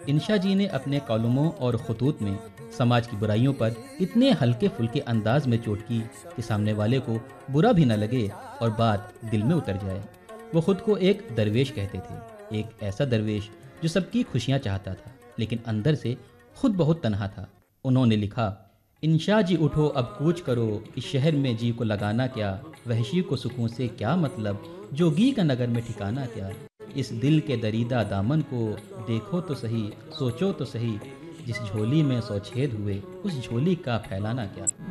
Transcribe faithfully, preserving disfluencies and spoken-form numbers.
इंशा जी ने अपने कॉलमों और खतूत में समाज की बुराइयों पर इतने हल्के फुल्के अंदाज में चोट की कि सामने वाले को बुरा भी न लगे और बात दिल में उतर जाए। वो खुद को एक दरवेश कहते थे, एक ऐसा दरवेश जो सबकी खुशियां चाहता था लेकिन अंदर से खुद बहुत तन्हा था। उन्होंने लिखा, इंशा जी उठो अब कूच करो, इस शहर में जी को लगाना क्या, वहशी को सुकून से क्या मतलब, जोगी का नगर में ठिकाना क्या। इस दिल के दरीदा दामन को देखो तो सही, सोचो तो सही, जिस झोली में सौ छेद हुए उस झोली का फैलाना क्या।